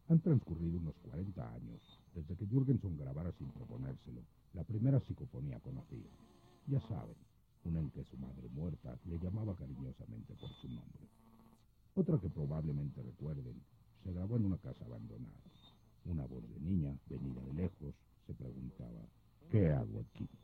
Han transcurrido unos 40 años desde que Jürgenson grabara sin proponérselo la primera psicofonía conocida. Ya saben, una en que su madre muerta le llamaba cariñosamente por su nombre. Otra que probablemente recuerden se grabó en una casa abandonada. Una voz de niña, venida de lejos, se preguntaba: ¿qué hago aquí?